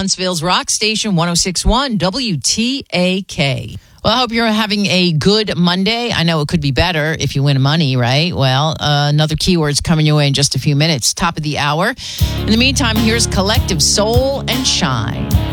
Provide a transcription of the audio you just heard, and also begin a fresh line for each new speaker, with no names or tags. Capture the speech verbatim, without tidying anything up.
Huntsville's Rock Station one oh six point one W T A K. Well, I hope you're having a good Monday. I know it could be better if you win money, right? Well, uh, another keyword's coming your way in just a few minutes. Top of the hour. In the meantime, here's Collective Soul and Shine.